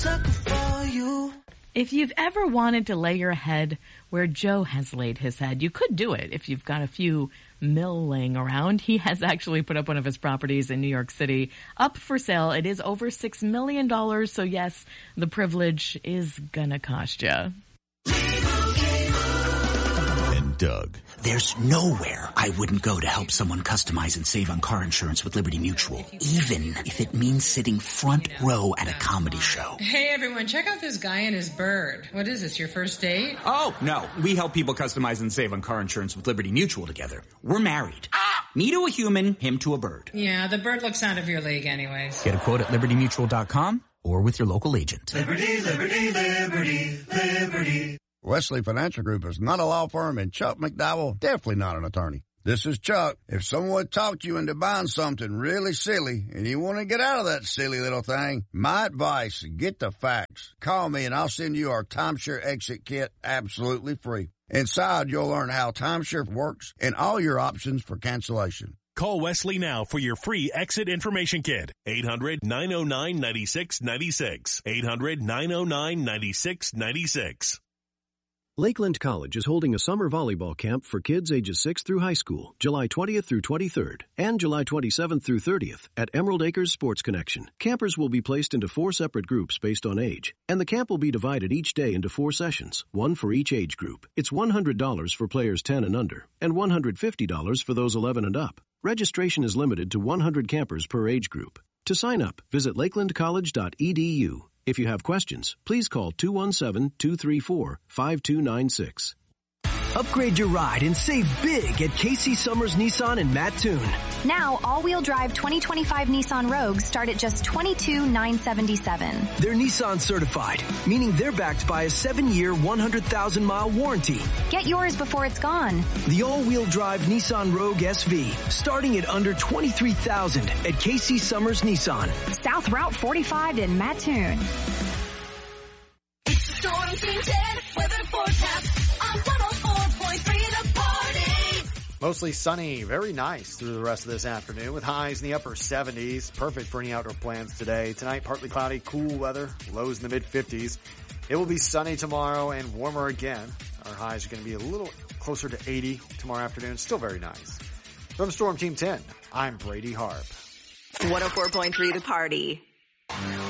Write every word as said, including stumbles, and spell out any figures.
If you've ever wanted to lay your head where Joe has laid his head, you could do it if you've got a few mil laying around. He has actually put up one of his properties in New York City up for sale. It is over six million dollars, so yes, the privilege is gonna cost you. And Doug. There's nowhere I wouldn't go to help someone customize and save on car insurance with Liberty Mutual, even if it means sitting front row at a comedy show. Hey everyone, check out this guy and his bird. What is this, your first date? Oh, no. We help people customize and save on car insurance with Liberty Mutual together. We're married. Ah! Me to a human, him to a bird. Yeah, the bird looks out of your league anyways. Get a quote at liberty mutual dot com or with your local agent. Liberty, liberty, liberty, liberty. Wesley Financial Group is not a law firm, and Chuck McDowell definitely not an attorney. This is Chuck. If someone talked you into buying something really silly and you want to get out of that silly little thing, my advice, get the facts. Call me and I'll send you our timeshare exit kit absolutely free. Inside, you'll learn how timeshare works and all your options for cancellation. Call Wesley now for your free exit information kit. eight hundred, nine oh nine, nine six nine six. eight hundred, nine oh nine, nine six nine six. Lakeland College is holding a summer volleyball camp for kids ages six through high school, July twentieth through twenty-third, and July twenty-seventh through thirtieth at Emerald Acres Sports Connection. Campers will be placed into four separate groups based on age, and the camp will be divided each day into four sessions, one for each age group. It's one hundred dollars for players ten and under, and one hundred fifty dollars for those eleven and up. Registration is limited to one hundred campers per age group. To sign up, visit lakeland college dot e d u. If you have questions, please call two one seven, two three four, five two nine six. Upgrade your ride and save big at Casey Summers Nissan in Mattoon. Now, all-wheel drive twenty twenty-five Nissan Rogues start at just twenty-two thousand nine hundred seventy-seven dollars. They're Nissan certified, meaning they're backed by a seven-year, one hundred thousand mile warranty. Get yours before it's gone. The all-wheel drive Nissan Rogue S V, starting at under twenty-three thousand dollars at Casey Summers Nissan. South Route forty-five in Mattoon. It's Storm Team ten weather forecast on one oh four point three The Party. Mostly sunny, very nice through the rest of this afternoon with highs in the upper seventies. Perfect for any outdoor plans today. Tonight, partly cloudy, cool weather, lows in the mid fifties. It will be sunny tomorrow and warmer again. Our highs are going to be a little closer to eighty tomorrow afternoon. Still very nice. From Storm Team ten, I'm Brady Harp. one oh four point three The Party.